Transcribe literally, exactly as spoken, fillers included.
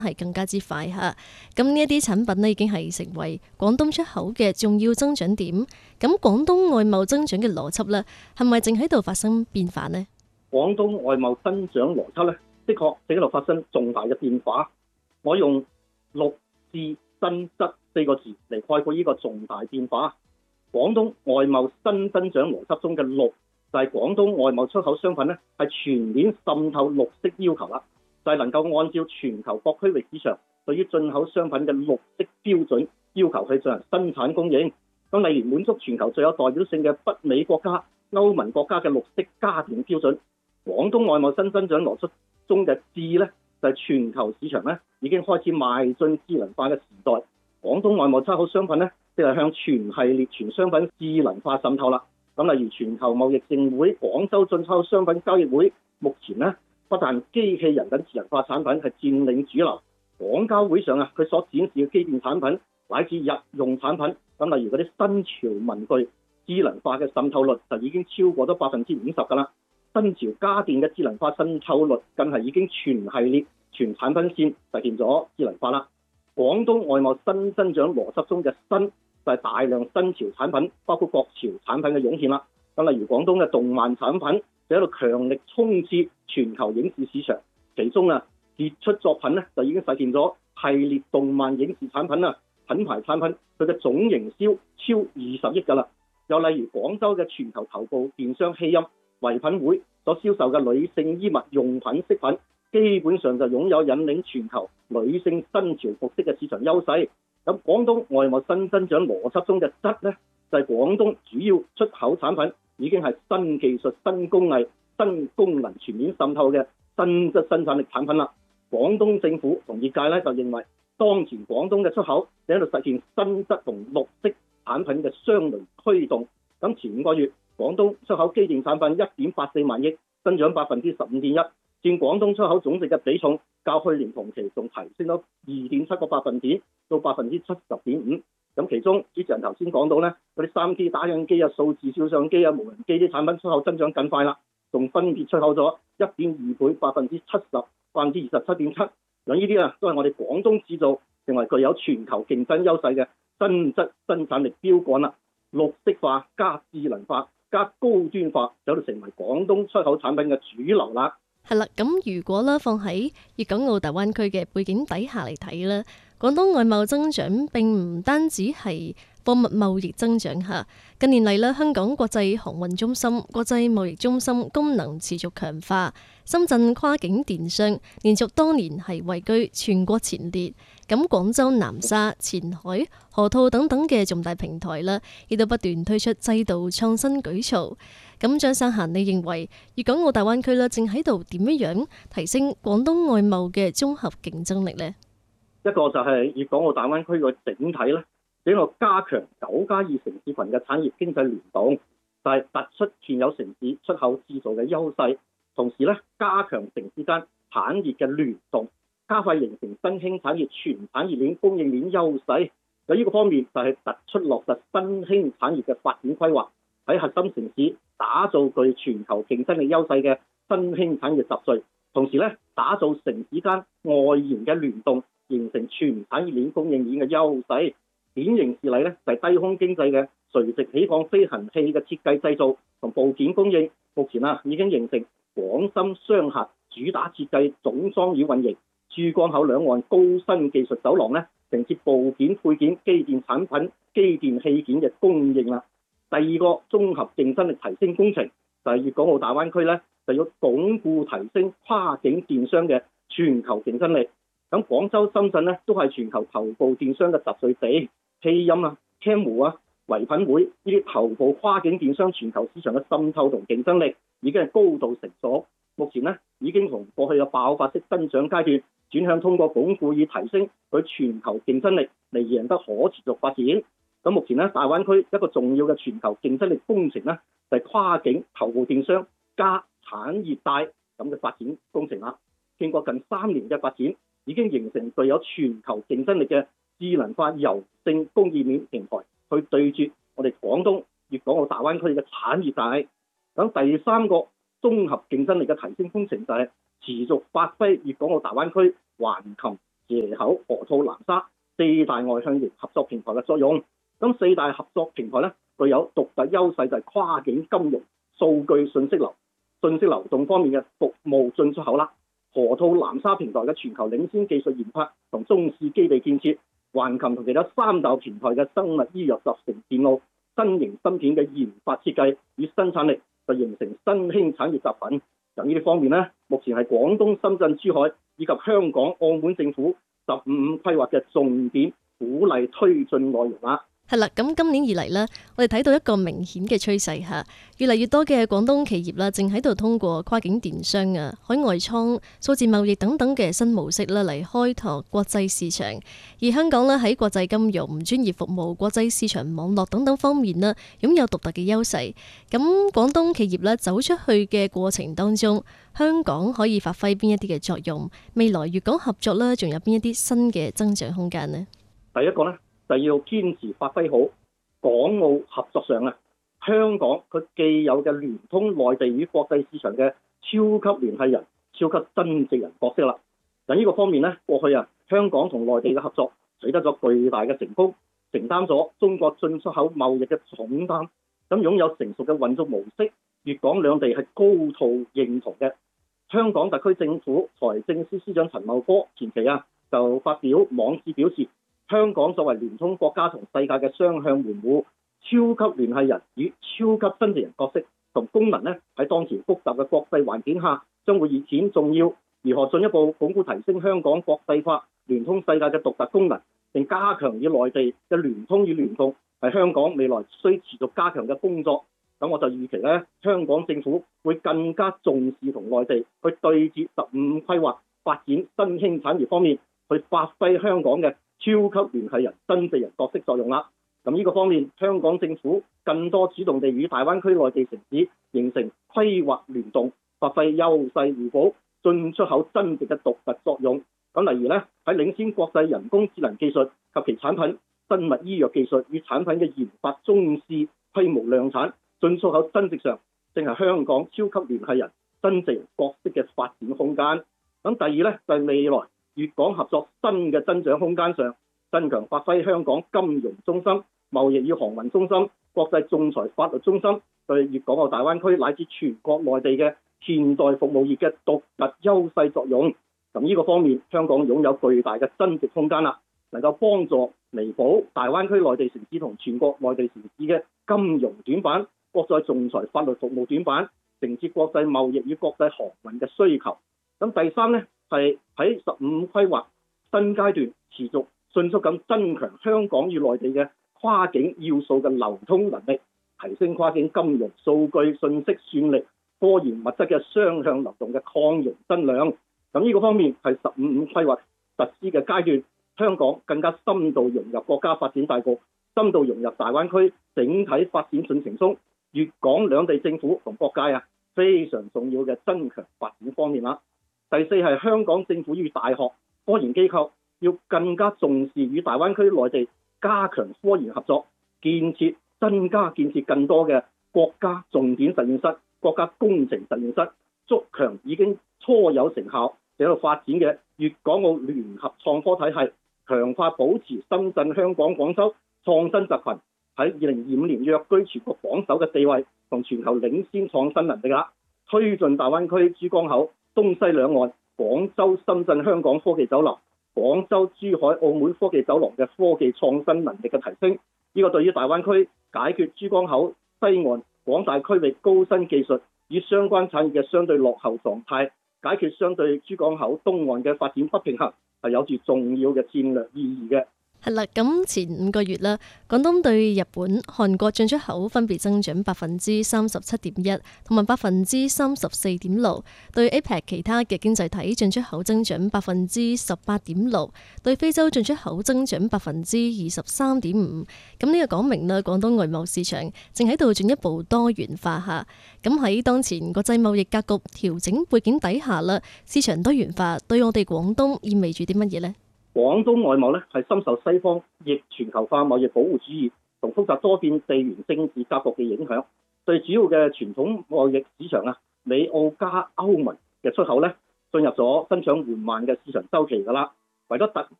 係更加之快嚇。咁呢一啲產品咧已經係成為廣東出口嘅重要增長點。咁廣東外貿增長嘅邏輯咧，係咪正喺度發生變化呢？ 廣東外貿增長邏輯咧，的確正喺度發生重大嘅變化。我用綠置新質四個字嚟概括呢個重大變化。廣東外貿新增長邏輯中嘅綠，就係廣東外貿出口商品咧係全面滲透綠色要求啦，就係能夠按照全球各區域市場對於進口商品嘅綠色標準要求去進行生產供應。咁例如滿足全球最有代表性嘅北美國家、歐盟國家嘅綠色家電標準。廣東外貿新增長邏輯中嘅智咧，就係全球市場咧已經開始邁進智能化嘅時代。廣東外貿出口商品咧，即係向全系列全商品智能化滲透啦。咁例如全球貿易盛會、廣州進出口商品交易會，目前咧不但機器人等智能化產品係佔領主流，廣交會上啊佢所展示嘅機電產品乃至日用產品，咁例如嗰啲新潮文具，智能化嘅滲透率就已經超過咗百分之五十㗎啦。新潮家電嘅智能化滲透率更係已經全系列全產品線實現咗智能化啦。廣東外貿新增長邏輯中嘅新就係大量新潮產品，包括國潮產品嘅湧現啦。咁例如廣東嘅動漫產品就喺度強力衝刺全球影視市場，其中啊傑出作品咧就已經實現咗系列動漫影視產品啊品牌產品佢嘅總營銷超二十億㗎啦。又例如廣州嘅全球頭部電商希鑫唯品會所銷售嘅女性衣物用品飾品，基本上就擁有引領全球女性新潮服飾嘅市場優勢。咁廣東外貿新增長邏輯中嘅質呢，就係、是、廣東主要出口產品已經係新技術、新工藝、新功能全面滲透嘅新質生產力產品啦。廣東政府同業界咧就認為，當前廣東嘅出口正喺度實現新質同綠色產品嘅雙輪驅動。咁前五個月，廣東出口機電產品一點八四萬億，增長百分之十五點一，佔廣東出口總值嘅比重，較去年同期仲提升咗二點七個百分點到百分之七十點五。咁其中主持人頭先講到咧，嗰啲三 D 打印機啊、數字照相機啊、無人機啲產品出口增長更快啦，仲分別出口咗一點二倍、百分之七十、百分之二十七點七。咁呢啲啊，都係我哋廣東製造成為具有全球競爭優勢嘅新質生產力標杆啦。綠色化加智能化加高端化，就到成為廣東出口產品嘅主流啦。 係啦，咁如果咧放喺粵港澳大灣區嘅背景底下嚟睇咧，廣東外貿增長並唔單止係貨物貿易增長嚇。近年嚟咧，香港國際航運中心、國際貿易中心功能持續強化，深圳跨境電商連續多年係位居全國前列。咁廣州南沙、前海、河套等等嘅重大平台咧，亦都不斷推出制度創新舉措。咁張生賢，你認為粵港澳大灣區咧正喺度點樣樣提升廣東外貿嘅綜合競爭力呢？ 一個就係粵港澳大灣區個整體咧，整個加強九加二城市群嘅產業經濟聯動，就係突出現有城市出口製造嘅優勢，同時咧加強城市間產業嘅聯動，加快形成新興產業全產業鏈供應鏈優勢。喺呢個方面就係突出落實新興產業嘅發展規劃，喺核心城市打造具全球競爭力優勢嘅新興產業集聚，同時咧打造城市間外延嘅聯動，形成全產業鏈供應鏈嘅優勢。典型事例咧就係低空經濟嘅垂直起降飛行器嘅設計製造同部件供應，目前啊已經形成廣深雙核主打設計總裝與運營，珠江口兩岸高新技術走廊咧承接部件配件機電產品機電器件嘅供應啦。第二個綜合競爭力提升工程就係粵港澳大灣區咧就要鞏固提升跨境電商嘅全球競爭力。咁廣州、深圳咧都係全球頭部電商嘅集聚地，希鑫啊、Camel 啊、唯品會呢啲頭部跨境電商全球市場嘅滲透同競爭力已經係高度成熟。目前咧已經從過去嘅爆發式增長階段轉向通過鞏固與提升佢全球競爭力嚟贏得可持續發展。咁目前咧大灣區一個重要嘅全球競爭力工程咧就係跨境頭部電商加產業帶咁嘅發展工程啦。經過近三年嘅發展，已經形成具有全球競爭力嘅智能化柔性供應鏈平台，去對決我哋廣東粵港澳大灣區嘅產業帶。咁第三個綜合競爭力嘅提升工程就係持續發揮粵港澳大灣區橫琴蛇口、河套、南沙四大外向型合作平台嘅作用。咁四大合作平台咧，具有獨特優勢，就係跨境金融、數據信息流、信息流動方面嘅服務進出口啦。河套南沙平台嘅全球領先技術研發同中試基地建設，橫琴同其他三大平台嘅生物醫藥集成電路、新型芯片嘅研發設計與生產力，就形成新興產業集群。由呢啲方面呢，目前係廣東、深圳、珠海以及香港、澳門政府十五五規劃嘅重點鼓勵推進內容啦。 係啦，咁今年以嚟呢，我哋睇到一個明顯嘅趨勢嚇，越嚟越多嘅廣東企業啦，正喺度通過跨境電商啊、海外倉、數字貿易等等嘅新模式啦，嚟開拓國際市場。而香港呢，喺國際金融、專業服務、國際市場網絡等等方面呢，擁有獨特嘅優勢。咁廣東企業呢，走出去嘅過程當中，香港可以發揮邊一啲嘅作用？未來粵港合作呢，仲有邊一啲新嘅增長空間呢？ 第一個呢，就要堅持發揮好港澳合作上啊，香港佢既有嘅聯通內地與國際市場嘅超級聯繫人、超級增值人角色啦。喺呢個方面呢，過去啊，香港同內地嘅合作取得咗巨大嘅成功，承擔咗中國進出口貿易嘅重擔，咁擁有成熟嘅運作模式，粵港兩地係高度認同嘅。香港特區政府財政司司長陳茂波前期啊就發表網誌表示，香港作為聯通國家同世界嘅雙向門戶、超級聯繫人與超級增值人角色同功能呢，喺當前複雜嘅國際環境下，將會越顯重要。如何進一步鞏固提升香港國際化、聯通世界嘅獨特功能，並加強與內地嘅聯通與聯動，係香港未來需持續加強嘅工作。咁我就預期咧，香港政府會更加重視同內地去對接十五五規劃，發展新興產業方面，去發揮香港嘅超級聯繫人、增值人角色作用啦。咁呢個方面，香港政府更多主動地與大灣區內地城市形成規劃聯動，發揮優勢互補、進出口增值嘅獨特作用。咁例如咧，喺領先國際人工智能技術及其產品、生物醫藥技術與產品嘅研發、中試規模量產、進出口增值上，正係香港超級聯繫人、增值人角色嘅發展空間。咁第二咧，就係、是、未來粵港合作新嘅增長空間上，增強發揮香港金融中心、貿易與航運中心、國際仲裁法律中心對粵港澳大灣區乃至全國內地嘅現代服務業嘅獨特優勢作用。咁呢個方面，香港擁有巨大嘅增值空間啦，能夠幫助彌補大灣區內地城市同全國內地城市嘅金融短板、國際仲裁法律服務短板，承接國際貿易與國際航運嘅需求。咁第三呢，係喺十五五規劃新階段持續迅速咁增強香港與內地嘅跨境要素嘅流通能力，提升跨境金融、數據、信息、算力、科研物質嘅雙向流動嘅擴容增量。咁呢個方面係十五五規劃實施嘅階段，香港更加深度融入國家發展大局，深度融入大灣區整體發展進程中，粵港兩地政府同各界啊非常重要嘅增強發展方面啦。第四係香港政府與大學、科研機構要更加重視與大灣區內地加強科研合作，建設增加建設更多嘅國家重點實驗室、國家工程實驗室，築強已經初有成效喺度發展嘅粵港澳聯合創科體系，強化保持深圳、香港、廣州創新集群喺二零二五年躍居全國榜首嘅地位同全球領先創新能力啦，推進大灣區珠江口、東西兩岸、廣州、深圳、香港科技走廊、廣州、珠海、澳門科技走廊嘅科技創新能力嘅提升，呢個對於大灣區解決珠江口西岸廣大區域高新技術與相關產業嘅相對落後狀態，解決相對珠江口東岸嘅發展不平衡，係有住重要嘅戰略意義嘅。 係啦，咁前五個月啦，廣東對日本、韓國進出口分別增長百分之三十七點一同埋百分之三十四點六，對 A P E C 其他嘅經濟體進出口增長百分之十八點六，對非洲進出口增長百分之二十三點五。咁呢個講明啦，廣東外貿市場正喺度進一步多元化下。咁喺當前國際貿易格局調整背景底下啦，市場多元化對我哋廣東意味住啲乜嘢呢？ 廣東外貿咧係深受西方逆全球化貿易保護主義同複雜多變地緣政治格局嘅影響，最主要嘅傳統貿易市場啊，美澳加歐盟嘅出口咧進入咗增長緩慢嘅市場周期㗎啦。 為咗突